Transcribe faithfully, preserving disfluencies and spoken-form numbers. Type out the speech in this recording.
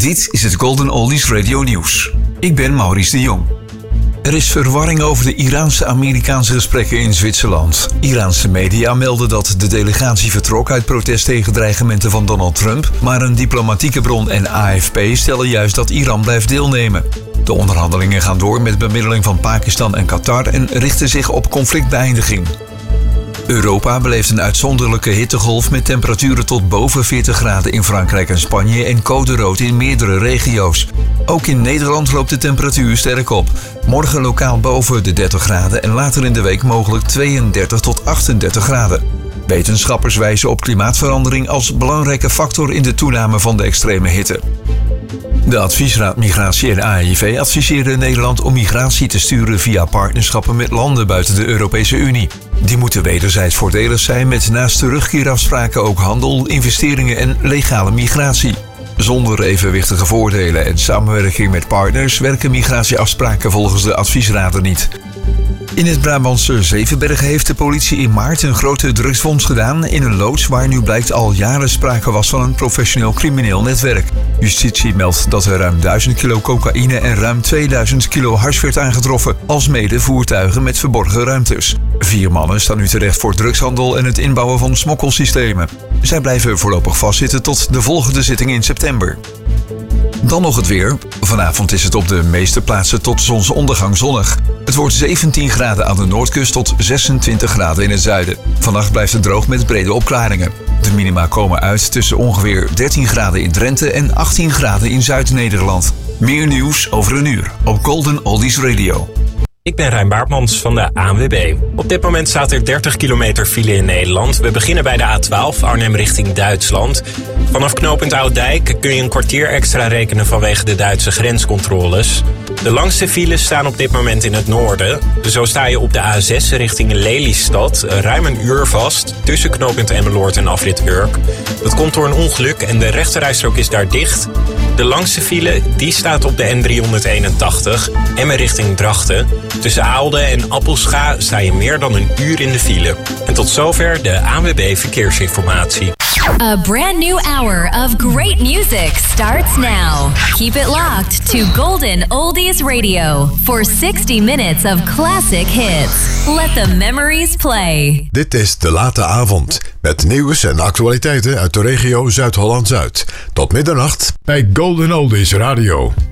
Dit is het Golden Oldies Radio Nieuws. Ik ben Maurice de Jong. Er is verwarring over de Iraanse-Amerikaanse gesprekken in Zwitserland. Iraanse media melden dat de delegatie vertrok uit protest tegen dreigementen van Donald Trump, maar een diplomatieke bron en A F P stellen juist dat Iran blijft deelnemen. De onderhandelingen gaan door met bemiddeling van Pakistan en Qatar en richten zich op conflictbeëindiging. Europa beleeft een uitzonderlijke hittegolf met temperaturen tot boven veertig graden in Frankrijk en Spanje en code rood in meerdere regio's. Ook in Nederland loopt de temperatuur sterk op. Morgen lokaal boven de dertig graden en later in de week mogelijk tweeëndertig tot achtendertig graden. Wetenschappers wijzen op klimaatverandering als belangrijke factor in de toename van de extreme hitte. De Adviesraad Migratie en A I V adviseerde Nederland om migratie te sturen via partnerschappen met landen buiten de Europese Unie. Die moeten wederzijds voordelig zijn met naast terugkeerafspraken ook handel, investeringen en legale migratie. Zonder evenwichtige voordelen en samenwerking met partners werken migratieafspraken volgens de adviesraden niet. In het Brabantse Zevenbergen heeft de politie in maart een grote drugsfonds gedaan in een loods waar nu blijkt al jaren sprake was van een professioneel crimineel netwerk. Justitie meldt dat er ruim duizend kilo cocaïne en ruim tweeduizend kilo hash werd aangetroffen, alsmede voertuigen met verborgen ruimtes. Vier mannen staan nu terecht voor drugshandel en het inbouwen van smokkelsystemen. Zij blijven voorlopig vastzitten tot de volgende zitting in september. Dan nog het weer. Vanavond is het op de meeste plaatsen tot zonsondergang zonnig. Het wordt zeventien graden aan de noordkust tot zesentwintig graden in het zuiden. Vannacht blijft het droog met brede opklaringen. De minima komen uit tussen ongeveer dertien graden in Drenthe en achttien graden in Zuid-Nederland. Meer nieuws over een uur op Golden Oldies Radio. Ik ben Rijn Baartmans van de A N W B. Op dit moment staat er dertig kilometer file in Nederland. We beginnen bij de A twaalf, Arnhem richting Duitsland. Vanaf knooppunt Ouddijk kun je een kwartier extra rekenen vanwege de Duitse grenscontroles. De langste files staan op dit moment in het noorden. Zo sta je op de A zes richting Lelystad ruim een uur vast tussen knooppunt Emmeloord en afrit Urk. Dat komt door een ongeluk en de rechterrijstrook is daar dicht. De langste file die staat op de N driehonderdeenentachtig, Emmen richting Drachten. Tussen Aalde en Appelscha sta je meer dan een uur in de file. En tot zover de A N W B Verkeersinformatie. A brand new hour of great music starts now. Keep it locked to Golden Oldies Radio for sixty minutes of classic hits. Let the memories play. Dit is De Late Avond met nieuws en actualiteiten uit de regio Zuid-Holland-Zuid. Tot middernacht bij Golden Oldies Radio.